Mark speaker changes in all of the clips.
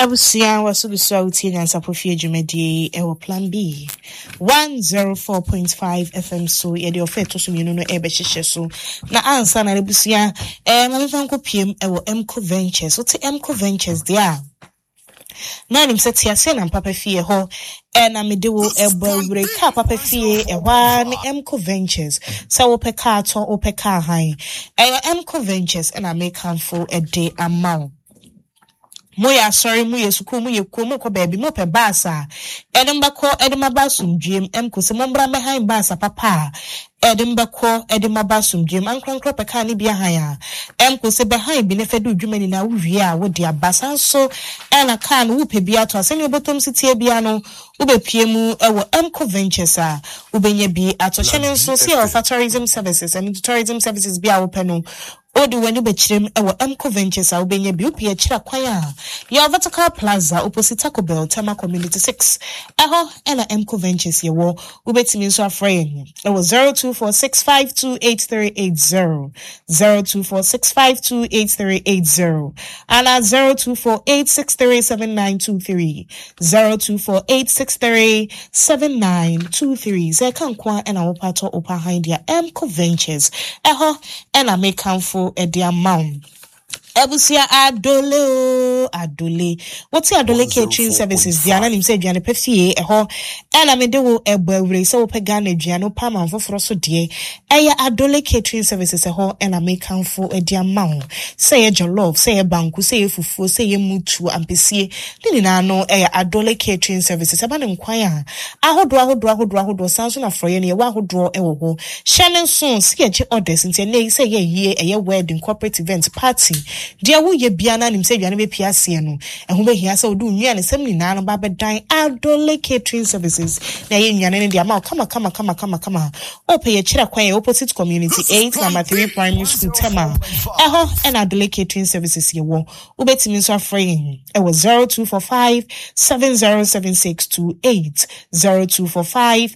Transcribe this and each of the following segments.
Speaker 1: Abusia was Uti and Sapofia Jumedi, Ewa Plan B 104.5 FM. So, Yadi of Fetos, you know, Ebeshe. So, na answer na Abusia, Malifanko PM, Ewa Mco Ventures. What's Mco Ventures? There. Na nim set here say na papa fie ho na me de wo ebo ka papa fie wa ne Mco Ventures sa wo peka to wo peka han Mco Ventures na make handful a day amount moya sorry moya suku moya komo ko baby mo pe basa edembako edemabasum dream Mco se mombra me han basa papa edembako edemabasum dream ankrankro peka ni bia han Mco se behind bi ne fedu dwumani na wo wie a wo de abasa so na kan wo pe bia to aseni obotom sitie bia no wo be pie mu ewo Mco Ventures a wo benya bi atochene so see of tourism services and tourism services bia wo pe no Odi wani bechirem ewa Mco Ventures a ubenye bi upi echira kwaya ya Vertical Plaza opposite Taco Bell Tema Community 6 eho ena Mco Ventures yewo ubetimi nso afrayin ewo 0246528380 0246528380 ana 0248637923 0248637923 zekankwa ena wopato opa hind ya Mco Ventures eho ena mekanfo a dear amount. Ebusia adole. What's Adole catering services? Diana nim say Diana pefie eho. Ela me de wo ebawre so pegane Diana pama for so die. Eya Adole catering services eho ena make kanfo a dear amount. Say your love, say a banku, say fufu, say ye mutu ampesie. Nini na no eya Adole catering services. Abane nkwaya. Ahodro sounds na froye ne wa hodro ewo ho. Shannon soon see ye orders nti ne say ye a wedding corporate event party. Dia wo ye bia na nim se bia na be piase no ehun be hia se odu nwia ne sem ni na no ba be dan Adole catering services na ye nwia ne dia ma kama ope ye chira kwan ye opposite community 8 number 3 primary school tema eho and Adole catering services ye wo ubetimi so afrayin e was 0245 707628 0245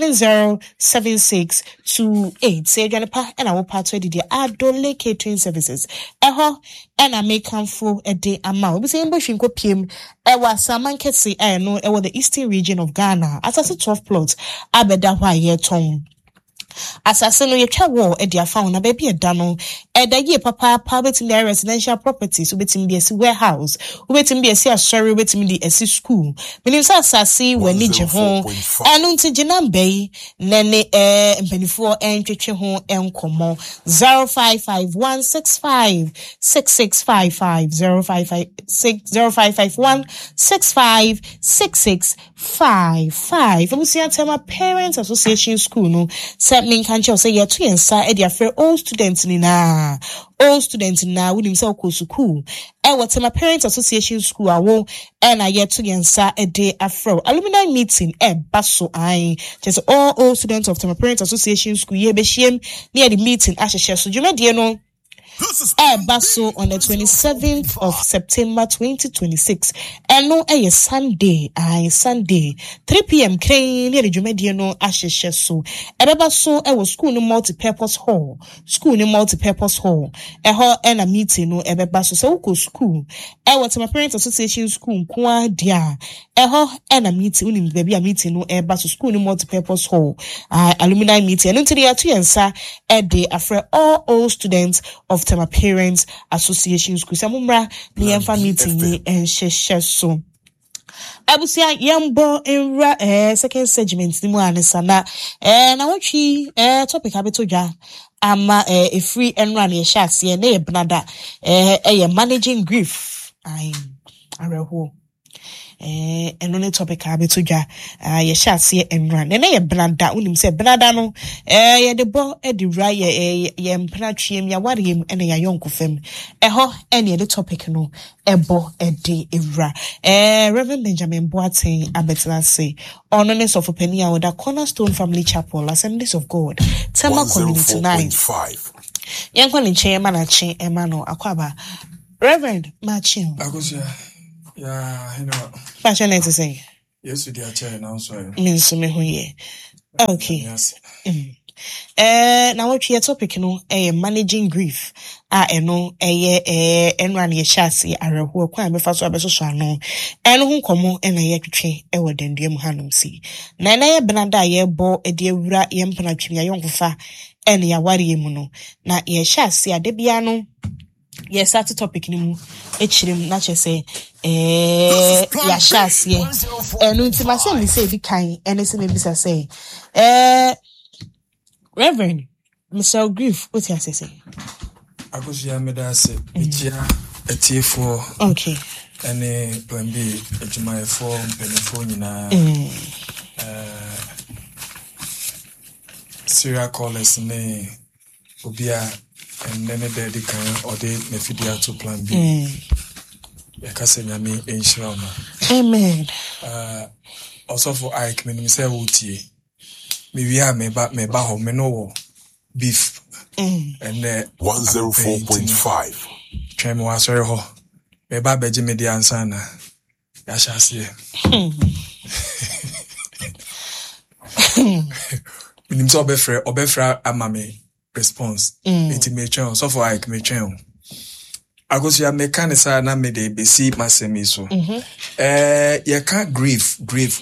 Speaker 1: 707628 say dwane pa and awo part of the Adole catering services eho and I make handful a day amount. We say in Bushinko PM, was Samankesi, no, the eastern region of Ghana. As I 12 plots, Abeda Waye Tom. Assassin ye travel e dia found na baby dano e da ye papa wetin be residential properties wetin be a warehouse wetin be a sorry wetin be a school meaning say assassin when ni je ho anu nti jinambe nene mpanifo entwetwe ho enkomo 0551656655 0551656655 Abusia Tema Parents Association School no mean can't say yeah to inside edia fair all students na we nim say ko school what my Parents Association School awo and I yet to inside a day afro alumni meeting baso I just all students of my Parents Association School ye be shiem near the meeting asheshe so jume die no baso on the 27th of September 2026 and no Sunday 3 p.m. crane near the Jumediano no asheshe so baso was school no multi-purpose hall ho and a meeting no baso so ko school what my Parents Association School kwa dia ho and a meeting unim baby a meeting no baso school no multi-purpose hall alumni meeting and until the atuyensa day after all students of my Parents Association School samumra ni emfa meeting ni enhyehyɛ so Abusia yambo enra second segment ni mu anisa na na wotwi topic abetodwa ama a free enra na yɛhyɛ ase na yɛ brada managing grief areho eno ne topic abetodwa ye hyase enra na ye branda unim se branda no ye de bo edira ye mpna twiem ya warem ene ya yonkofem eho ene ye de topic no ebo ede evra Reverend Benjamin Boateng abetlase ono ne sofo pani a oda Cornerstone Family Chapel Assemblies of God Tema Community 9 yankwa ne che ma na che ema no akwaba Reverend Machin
Speaker 2: yeah, you know.
Speaker 1: Fashion to say.
Speaker 2: Yes, we did chair now, so.
Speaker 1: Means me who ye. Okay.
Speaker 2: Yes.
Speaker 1: Now what your topic no managing grief. Eno enra ne yɛhyɛ areho kwa me fa so abeso so ano eno ho komo ena yɛtwe ewo dendue mu hanom si na ye benada yɛbɔ ede awura yɛmpana twimi ayonkofa ene yaware mu no na yɛhyɛ ade bia no start topic ni mu echirim na kyese yɛhyɛ eno ntima se me say di kan ene se me bisa say Reverend Mr. Grief what you say
Speaker 2: Akosia medase etia etiefo
Speaker 1: okay
Speaker 2: ene plan B ejumafo mpenifo nyina serial callers ne obia ene dedi kan ode mefidia to plan B yakase nyame enhira ona
Speaker 1: amen
Speaker 2: also for Ike menim say wotie me wia meba ho me no wo beef and
Speaker 3: 104.5
Speaker 2: Trem was very ho. Me ba beji me di ansana. Ya sha se. Minim so obefra ama me response. Enti me twen so for like me twen. Agosia me kan sa na me de besi masemi so. Ye can grief.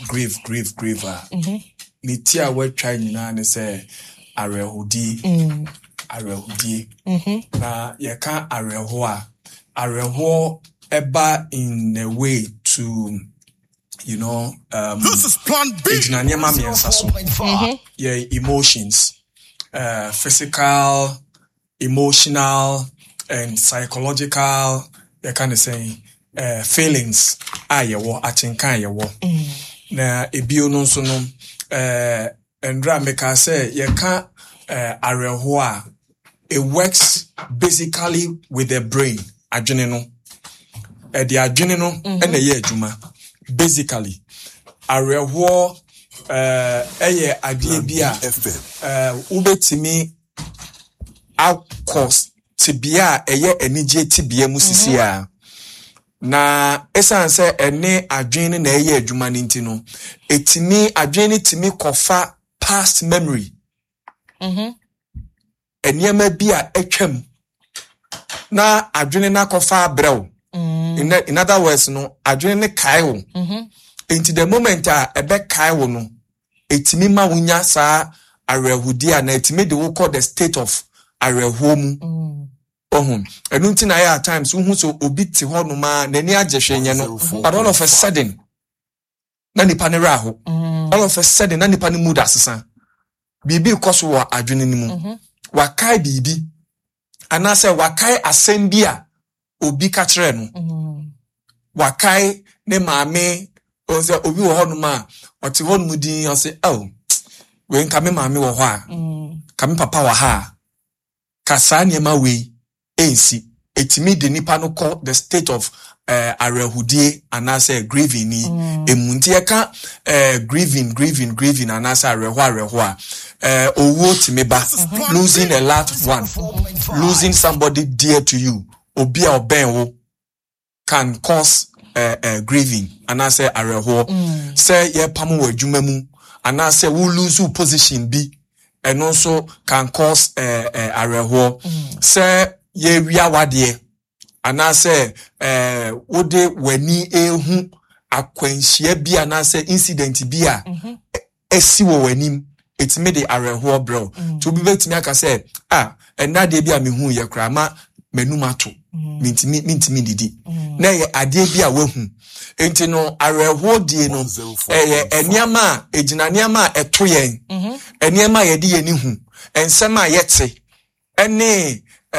Speaker 2: Me tia we try nyina ne say arehudi. Arehudi. Na yeka areho eba in a way to
Speaker 3: this is plan B.
Speaker 2: Yeah, emotions, physical, emotional, and psychological. They kind of say feelings. Ayewo atinka yewo. Na ebio no so no endra meka say yeka areho it works basically with the brain. Adwene no. The adwene no ene ye adwuma. Basically, areho eye adwene bia ubetimi akos tibia eye enije tibia musisia. Na esan se ene adwene na eye adwuma ninti no. Etimi adwene timi kofa past memory. Enyema bia etwam na adwene na kofa brew in other words no adwene ne kai wo into the moment ebe kai wo no etimi ma wunya sa arehudi na etimi de wo call the state of areho mu enu nti na at times hu so obi ti ho no ma nani agehwenye no but all of a sudden na nipa ne raho all of a sudden na nipa ne mood asesa bibi koso wa adwene ni mu wakai bibi anase wakai asembia obi ka kire no wakai ne maame oze obi wo hono ma oti hono mudin ose we nka me maame wo ho a ka me papa wo ha ka sa niema we ensi etimi de nipa no call the state of arehudie anase grieving ni emunti e ka grieving anase areho a owo timeba losing a loved one, losing somebody dear to you obi a oben wo can cause grieving anase areho say ye pamo adwuma mu anase wo lose position bi and also can cause areho say ye wia wade anase wode wani ehu akwanhia bi anase incident bi a esi wo wanim etime de areho bro to be betime aka say and that dey bi a mehu ye kra ma manumato mintimi didi na ye ade bi a wahu enti no areho die no eniama ejina niama eto yen eniama ye de yeni hu ensema yete ene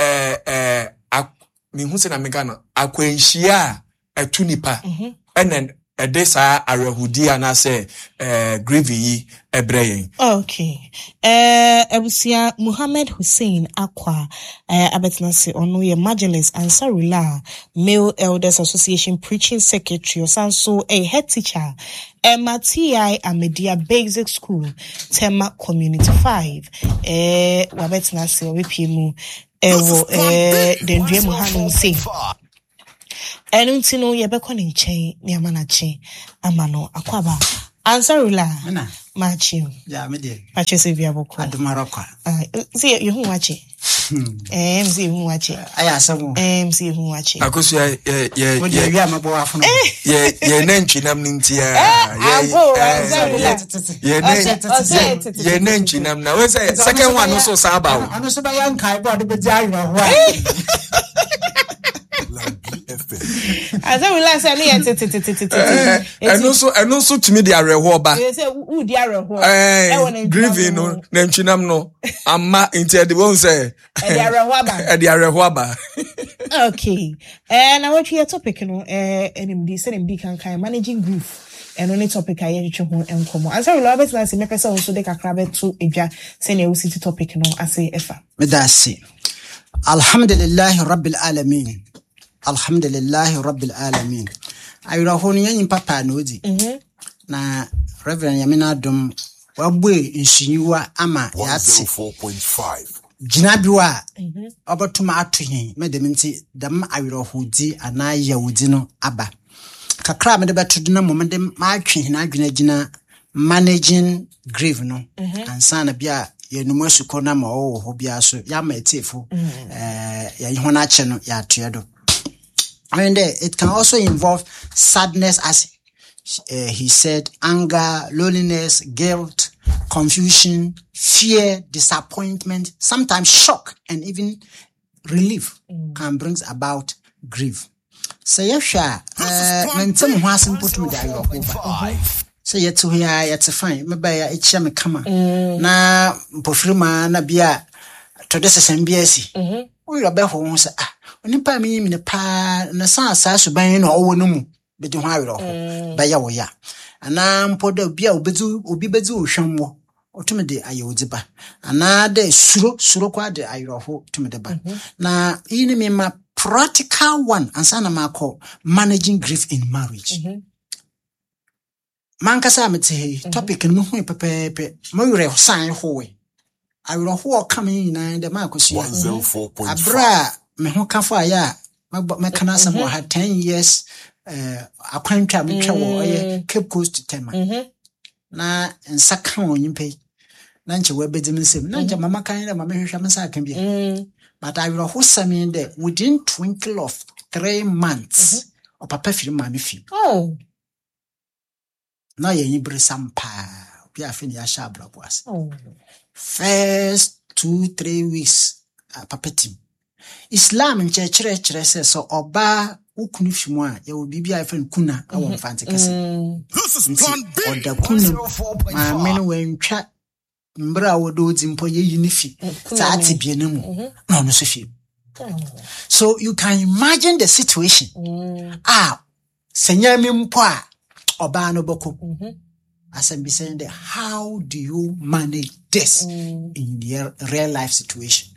Speaker 2: mehu se na megana akwanhia eto nipa enen edesa arehudi anase grieving yi ebreyen.
Speaker 1: Okay. Ebusia Muhammad Hussein Akwa abetnase ono ye Majlis Ansarullah Male Elders Association Preaching Secretary osanso a head teacher MTI Amedia Basic School Tema Community 5 wabetnase opiemu dendue muhanu say enu ntino ye bekọ ne nchen ni amanache amano akwaba Ansarula. Machi.
Speaker 3: Yeah, me dear.
Speaker 1: Machi Sylvia Boko.
Speaker 3: Adumaroko.
Speaker 1: See you who watch it. See who watch it.
Speaker 3: I ask some.
Speaker 1: See who watch it.
Speaker 2: Because
Speaker 3: yeah, my boy.
Speaker 2: Yeah, Nenchinam Nintia. Yeah, Nenchinam. Now, what's the second one also Saba?
Speaker 3: I'm also by young Kai, but the Jaya.
Speaker 1: As I will last
Speaker 2: and also to me, they are rehoba. Grieving, no, Nenchinam, no. I'm not into the one say,
Speaker 1: okay. And I want to hear topic, you know, NMD, SNMD can managing grief. And only topic I hear you and come on. As I will always last in my person also they can grab it to a senior city topic, you know, I say, Efa.
Speaker 3: Medasi. Alhamdulillah, Rabbil Alamin. Alhamdulillah Rabbil Alamin. Ayura honi yin papa nodi. Na Reverend Yamina Dom wabwe nshiwa ama yatsi
Speaker 4: 4.5.
Speaker 3: Jinabiwa obatuma atuhin medementi dam ayura hodi ana yawudi no aba. Kakra me de betudu na momede ma atwe na adwena gina managing grief no. Ansana bia yenumu suko na ma ho bia so ya ma etefo ya yihona che no ya atoedo. I mean, it can also involve sadness, as he said, anger, loneliness, guilt, confusion, fear, disappointment, sometimes shock, and even relief can bring about grief. So, yeah, when someone has put me there, so yet to hear, yet to find, maybe it's a come. Na Pofrima, Nabia, to this MBSC. We are better home. Nipa mi ne pa na sa suban na owo no mu be di ho awero ho ba ya wo ya ana mpoda bia obi bedu ohwamwo otumede ayewodi ba ana de suro kwa de awero ho tumede ba na yini me ma practical one ansa na mako managing grief in marriage man kasa mete topic no hu pepepe mo yure san ho we awero ho coming na de mako sia
Speaker 4: 104.5
Speaker 3: abra me ho kafo aya me kana some 10 years akwantwa me twa wo Cape Coast tema na nsaka onyimpe na nche we bedim nsem na nche mama kan na mama hwehwa me sa kan bia but I will host some there within twinkle of 3 months o papa firi ma me fi na ye nyibere sampa bia fi ya sha blabwas first 2-3 weeks papa tim Islam in church say so oba ukunu fimu a ye wo bibia ifen kuna awo mfante kase
Speaker 4: This is plan B.
Speaker 3: Oda kuna ma men wentwa mbra wodo dzimpo ye yinifi sa atibie ne mu no no so fi. So you can imagine the situation. Senya mi mpo a oba no boko. As I'm saying that, how do you manage this in the real life situation?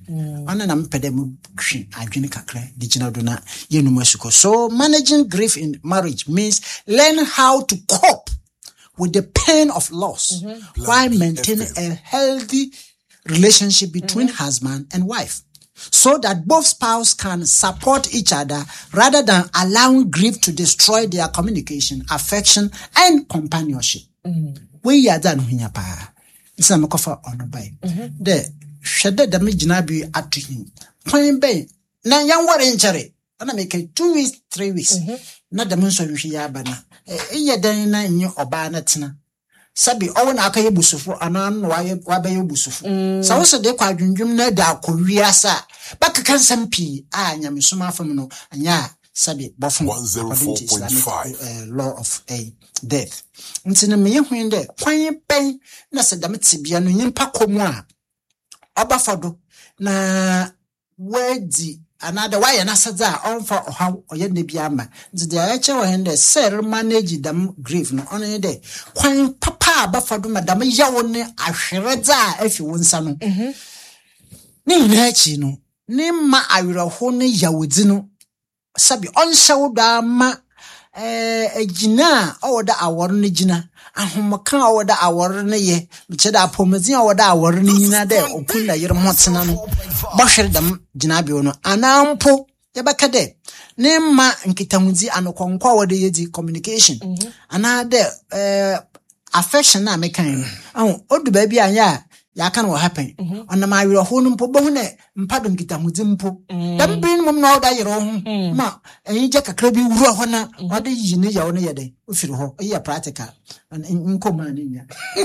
Speaker 3: So managing grief in marriage means learn how to cope with the pain of loss while maintaining a healthy relationship between husband and wife, so that both spouses can support each other rather than allowing grief to destroy their communication, affection, and companionship. We are done here, pa. It's a makofa on the bay. The shaded the mijinabi at him. Point bay. Now, young warren cherry. And I make it 2 weeks, 3 weeks. Not the monster you yabana. Iya dana in your obanatina. Sabi, owen akaye busufu, anan wabayo busufu. So also de quadrum na da Korea sa. Back can some pea. Yamisuma from no, and ya. Sabi Buffon
Speaker 4: 104.5
Speaker 3: law of a death. Ntina me yehun de kwan ben na sedamete bia no nyimpa komu a obafodo na wadi another why na sadza on for how oye ne bia ma nti de ayeche wo hen de ser manage dam grief no on de kwan papa abafodo madam yawo ne ahweredza afi wonsa no ni nyina chi no ni ma awiraho ne yawodi no sabi on shawda ma ejina owoda awor ne jina ahomakan owoda awor ne ye mcheda apomazin owoda awor ne nyina de okunda yere motena no bohwere dam jina bi no anampo yebaka de ne ma nkitahunzi anokonkwa wode yedi communication ana de affection na me kan oh odu ba bia anya ya kan what happen on my we ho no mpo bo ne mpadom kitamudzi mpo dem bin mom na oda yero ho ma enyi je kakra bi wuro ho na ode yi ne ya wo ne yede ofiri ho ya practical and command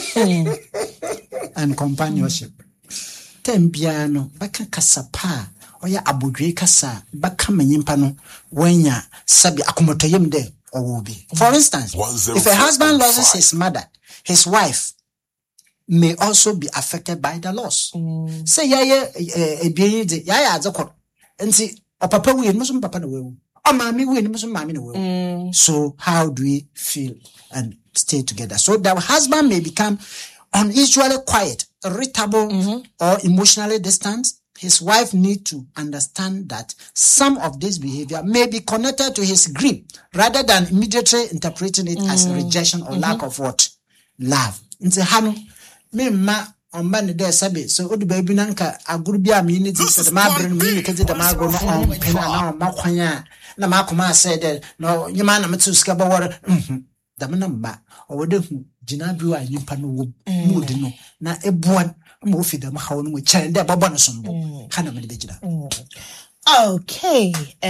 Speaker 3: and companionship tembia no baka kasapa oya abodwe kasa baka manyimpa no wanya sabi akomotoyem de owobi. For instance, if a husband loses his mother, his wife may also be affected by the loss. Say ya azakọ nti papa we no so papa na we o mami we no so mami na we. So how do we feel and stay together? So the husband may become unusually quiet, irritable, or emotionally distant. His wife needs to understand that some of this behavior may be connected to his grief rather than immediately interpreting it as rejection or lack of what? Love. Nti hano me ma omba ne de sabe so odu ba bi nanka aguru bia me ni ti se ma bere me ni kete da ma go no on pena na ma kwanya na ma koma say de no nyima na metu ska ba wore da me na mba o de hu jina bi wa nyimpa no wo mood no na ebuan mo fi da ma hawo no mo chen de baba no sombo kana me de jira.
Speaker 1: Okay,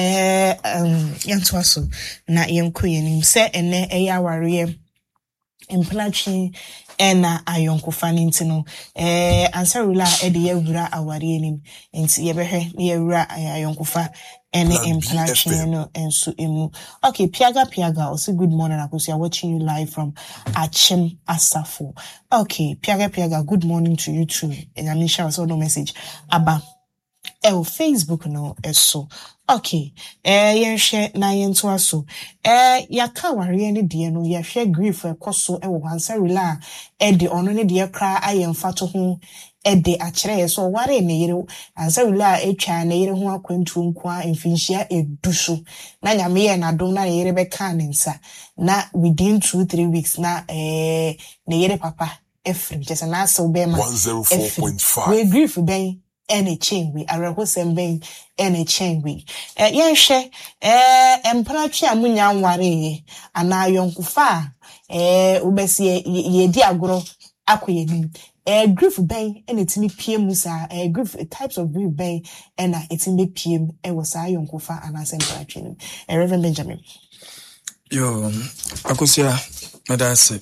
Speaker 1: yanto aso na yenko yenim se ene eya ware emplatchi ena ayonkofa nti no ansarula e de yewura aware enim nti yebehwe ne yewura ayonkofa ene emplatchi no enso emu. Okay, Piaga also good morning akosi are watching you live from Achim Asafo. Okay, Piaga good morning to you too. And Anisha also no message aba Facebook no eso. Okay, yen share na yen to aso. Yaka ware ne de no ye hwe grief ekoso e wo hansarula de ono ne de kra ayemfa to ho de akere so ware ne yire hansarula etwa ne yire ho akwantu nkoa mfinhia eduso na nyame ye na dom na yire be kan nsa na within 2-3 weeks na ne yire papa efrim just na so be ma
Speaker 4: 104.5
Speaker 1: we grief ben any chain we arako semben any chain we yen hwe empratchi amunya nware ana yonkufa ubesi ye di agoro akoyeni grief ben and etimi pm sa grief types of grief ben and etimi pm was sa yonkufa ana empratchi Reverend Benjamin
Speaker 2: yo akosia madase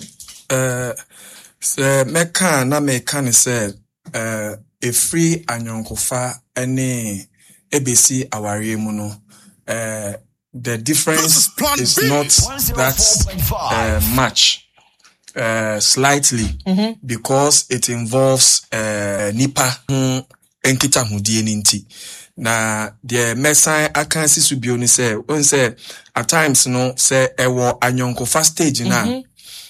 Speaker 2: se meka na meka ne se a free anyonkofa any ABC aware mu no the difference is not that much slightly because it involves nipa enkita hudie nti na the mesan akansi subio ni say on say at times no say ewo anyonkofa stage na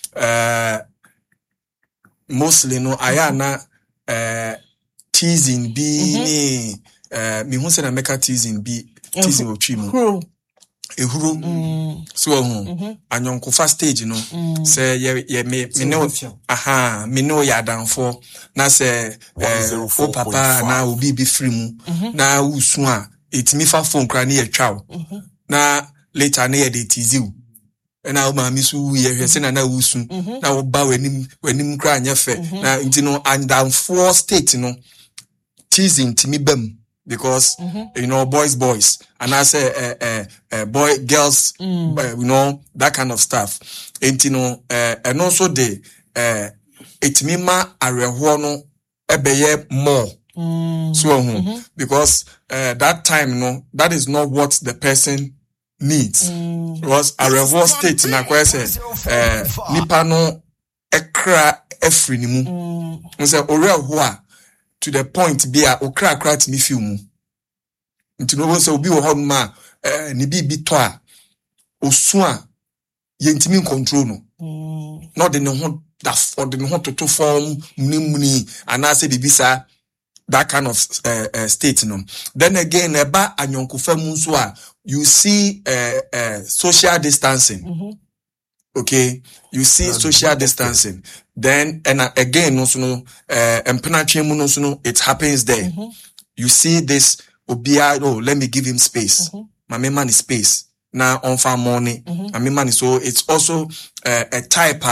Speaker 2: mostly no ayana teasing be ni me hu say na make teasing be teasing otwi mu ehuru so anyonkofa stage no say ye me no me no ya danfo na say o papa na obi be free mu na usu a etimi fa phone kra na ye twa na later na ye dey tease you na o ma mi su ye hwese na usu na wo ba wanim kra anya fe na nti no andanfo state no teasing timi bam because you know boys and I say boy girls you know that kind of stuff and you know and also the etimima areho no ebeye more so because that time no that is not what the person needs because areho state na kwa say nipa no ekra efri ni mu say oreho a to the point be a okra to me feel mu nti no so obi wo ho ma ni bi to a osu a yentimi control no no de ne ho da for de ne ho to form muni and I say bibisa that kind of state no then again eba anyonkofa mu so a you see social distancing okay you see social distancing then and again also no no it happens there you see this obia let me give him space my man is space now on farm money I mean money so it's also a type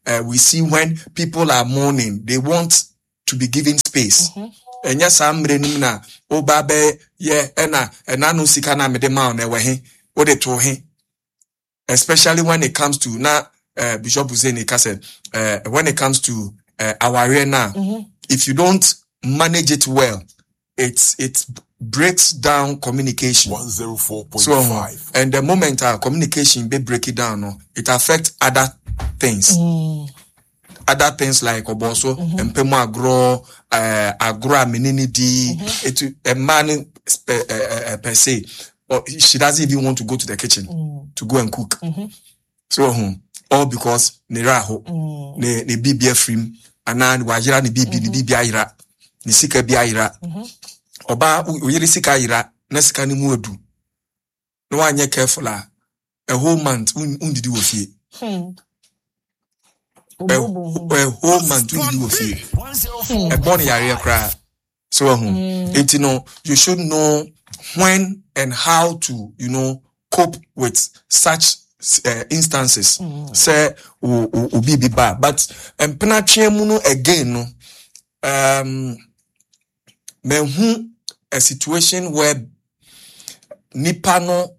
Speaker 2: we see when people are mourning, they want to be given space. And yes, I'm reading now. Oh, babe, yeah, and I know Sikana made the man away. What they told him, especially when it comes to now, Bishop Hussein said, when it comes to our arena, if you don't manage it well, it breaks down communication.
Speaker 4: 104.5.
Speaker 2: So, and the moment our communication be break it down, it affects other things. Other things like oboso, empemo agro ameninidi, a man per se, or she doesn't even want to go to the kitchen to go and cook. So, all because ne raho, ne bibia frim, anan wajira ne bibia ira, ne sika bia ira. Oba uyiri sika ira, na sika ni muedu. No anye careful a whole month undidi wo fie. A whole month undidi wo fie. A born yare kra. So you should know when and how to, cope with such instances. Say ubi biba, but penatrie mu no again no mehu a situation where nipa no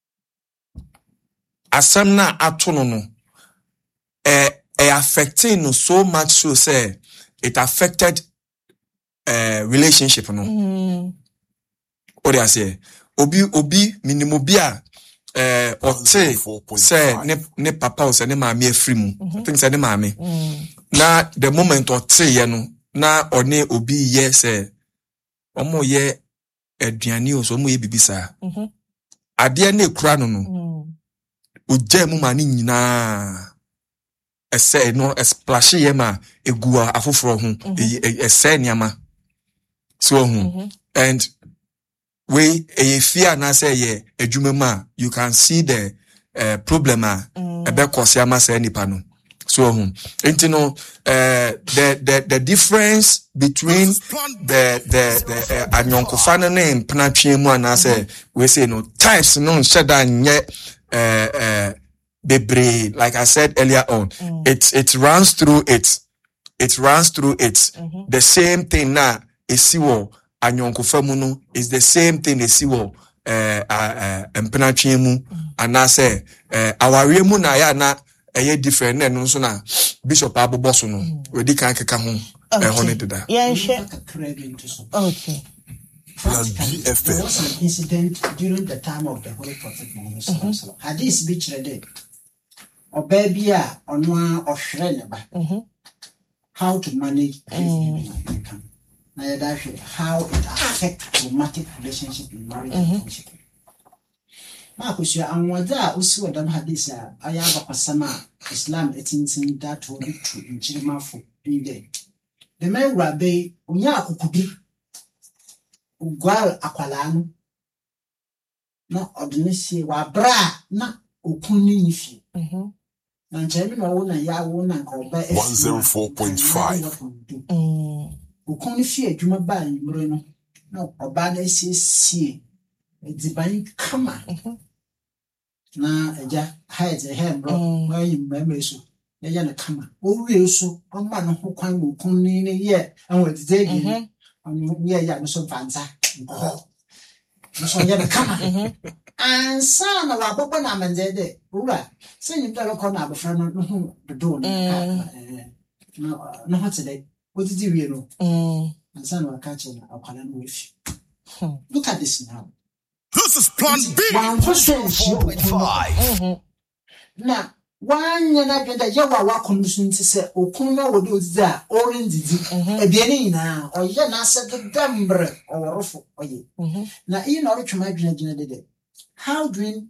Speaker 2: asem na atono no affecting no so much so say it affected relationship no. What do I say? Obi minimum bia or say ne papa or say ne mami free mu. Things say ne mami. Na the moment or say no na or ne obi ye say omo ye aduane o so omo ye bibisa. Ade na ekura no oje mu mani nyina ese no splash ye ma egua afoforo ho ese niama. So and we a fear na say ye adwuma you can see the problem ebe kosiama say nipa no. So the difference between the anyonkofana ne penatwe mu ana say we say no types no sheda nye bebre, like I said earlier on, it runs through it. The same thing na esiwo anyonkofa no is the same thing esiwo penatwe mu ana say aware mu na ya na different na no so na Bishop Aboboso no we di kan keka ho honey dida.
Speaker 1: Yeah, sure. Okay.
Speaker 4: Plan BFF.
Speaker 3: There was an incident during the time of the Holy Prophet Muhammad sallallahu alaihi wasallam. Hadith be read. Obebia onwa ohwere ne ba. How to manage income. Now that's how it affects romantic relationship in marriage and friendship. Makusha anwada usi wadam hadith aya bakasama Islam etinsin that will be true in Chirimafo inde. The man rabe unya akukubi ugwal akwala no ordinary wa bra na okunni nifi. Na nchemi na wona ya wona nka oba
Speaker 4: 104.5.
Speaker 3: Okunni fi adwuma ba yimre no na oba na sie ediban kama na eja haide he bro why mmemme so eja na kama owie so oma no ho kwan mo okunni ne ye anwedide gi ye ya no so vanza so ya na kama ansa na wa bobo na manzede ura se nyim da ko na abofra no ho dodo no ho tede odidi wie no ansa na ka che na akwala no wefi. Look at this now.
Speaker 4: This is Plan B.
Speaker 3: 104.5. Now, one yana genda yawa wa konusun ti se okun na wodi odidi a orange di ebiene ina o ye na se de dambre o rofo oye. Na e na retwa ma gina de. How do we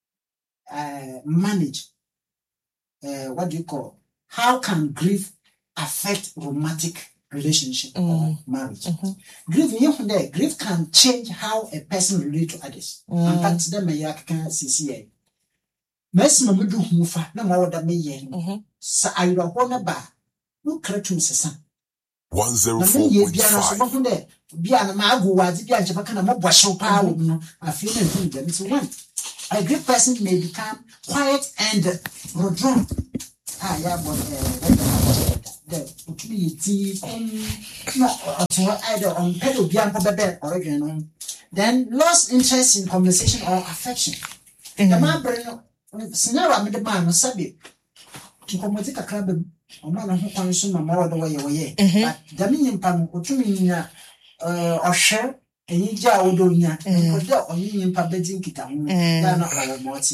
Speaker 3: manage what do you call, how can grief affect romantic relationship or marriage? Grief can change how a person relates to others. In fact, them may can see Mesma mudu hufa na mawoda meye sa ayro hona ba no kretum sesa
Speaker 4: 104.5.
Speaker 3: Bia na magu wazi bia nche baka na mobwasho pa wo no afie na ntu dem so one a great person may become quiet and withdrawn. yeah, but the utility either on pedal bianco original. Then lost interest in conversation or affection. The man bring scenario with the man was sabi to come with a club or man who consume more the way. But the meaning pan or share. Enija odonya odo onyin pa bedin kita mu ya na awo moti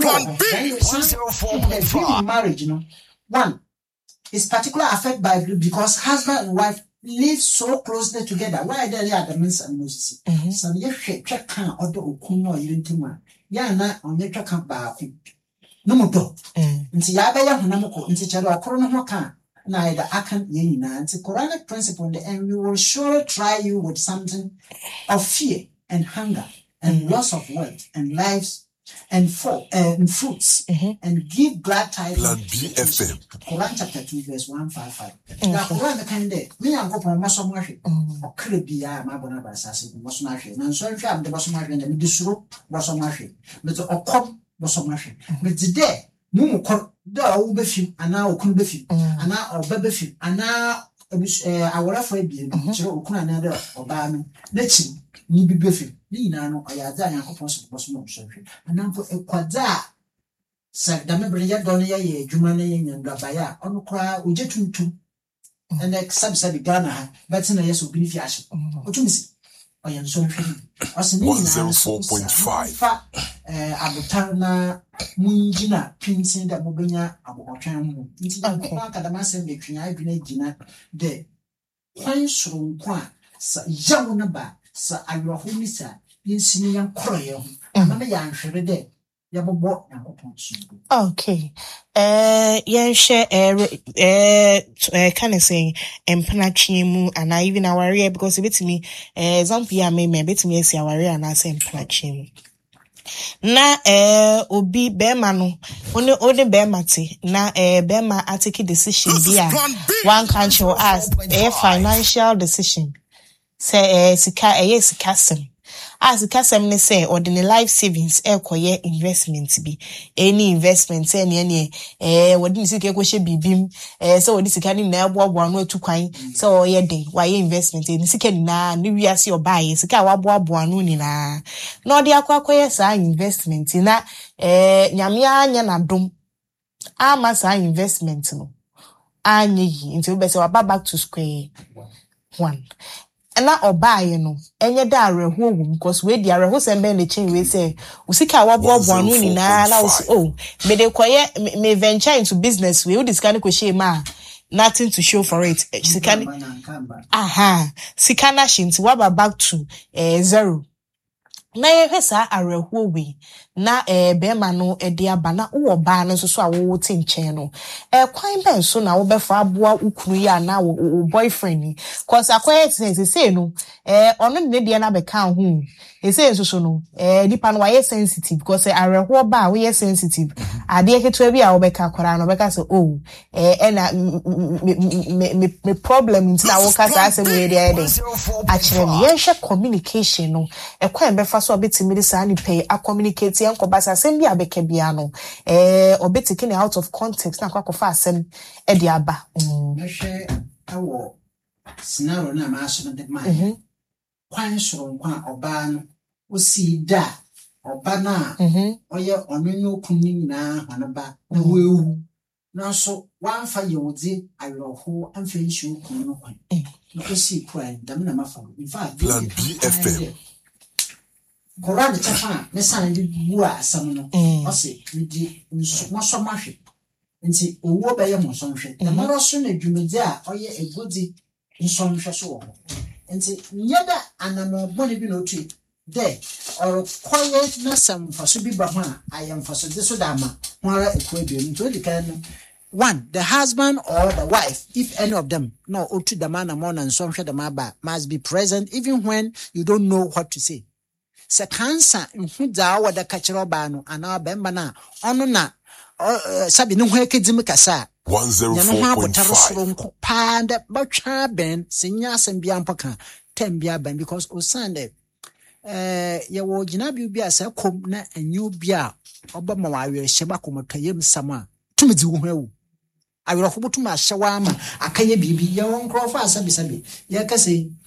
Speaker 3: marriage no one is particularly affected by because husband and wife live so closely together why there are the men's and Moses so ye hwe kan odo okun no yirintima ya na onye kan ba ku no moto nti ya be ya honam ko nti chere okoro no ho kan neither I can't it's a Quranic principle and we will surely try you with something of fear and hunger and loss of wealth and lives and fruits and give glad tidings. Quran chapter 2 verse 155. Now Quran kind of me and go for Masomashi or could be my bonaba assassin Masomashi and so if I'm the Masomashi and the Disro Masomashi but or come Masomashi but today Mumu da wo befi ana okun befi ana obabefi ana awora fa bie kire okun ana da oba no nachi ni bi befi ni na no ayaza Yakobon so no so ana mpo ekwadza sa da me bre ya don ya ye adwuma na ye nyanda baya ono kra oje tuntum and sabi Ghana ha but na yeso bi fi ahye otumisi oyan so hwe osini na
Speaker 4: 104.5
Speaker 3: abutana munjina pinsin da mobenya abotwan mu nti da ko akadama sem betwia adwuna gina de kwan soronko a sa yawo na ba sa ayoho ni sa yinsini yan koroye ho ama ya nhwere de ya bobo Yakobon subu.
Speaker 1: Okay. Yen share kind of saying empanachimu and I even our area because it me Zampia may bet me see our area and I say empanachimu. Na obi bema no only bema ti na bema atiki decision bia one can show us a financial decision say sika sika sem as the kasem ne say ordinary life savings koye investment bi any investment any wodi sika ko she bibim so wodi sika ni na aboabo no atukwan so oye den waye investment ni sika ni na ni wiase obaye sika waboabo no ni na odi akwakoye sa investment na nyame anya na dom ama sa investment no anya yi nti we say back to square one. Na obaye no enye da areho wum because we di areho sembe le chin we say usika waboabo anu ni na oh me de koye me venture into business we discuss ko shey ma nothing to show for it sika sika na shinti waba back to zero na ye hwesa areho we na bema no de aba na wo ba no so a wo tin chen no kwan ben so na wo be fa aboa ukunu ya na wo boyfriend ni cause akwai say no ono ne de na be kan ho say so no dipa no why sensitive because areho ba we sensitive ade keto bi a wo be ka kwara no be ka say oh na me problem ntina wo ka say asem we dey a kire me ye hwe communication no kwan be fa so obetimi de sa ni pay a communicate yan ko basa asem bi abeka bia no obetiki out of context na kwakofa asem e de aba
Speaker 3: hwe awo scenario na ma so de man kwan soronko a oba no osi da oba na oye onunyo kunni na hanaba na wewu na so wanfa yewudi ayoho amfa issue kun no kwan no osi kwan dam na mafa in fact
Speaker 4: Plan BFM
Speaker 3: Quran chafa ne san di bua asam no o se di nso mahwe nti owo be ye mo so hwe e maro so na dwumedi a oye egodi nso hwe so wo nti nyeda anamo bone bi no tu de or quiet na sam faso bi ba ho a ayam faso de so da ma ho ara ekwa bi nti di kan one the husband or the wife if any of them no otu the man among and so hwe the maba must be present even when you don't know what to say. Se cancer nhuda wa da kachiro ba no ana bemba na ono na sabi no ho ekedim kasa
Speaker 4: 104.5
Speaker 3: panda batwa ben senya asem bia mpoka tembia ben because osande ye wo gina bi asa kom na anyu bia oba ma wa wer hye ba komotayem sama tumidi wo ho awirofo botum ahye wa ama akaye bibi ye won krofo asabi sabi ye kase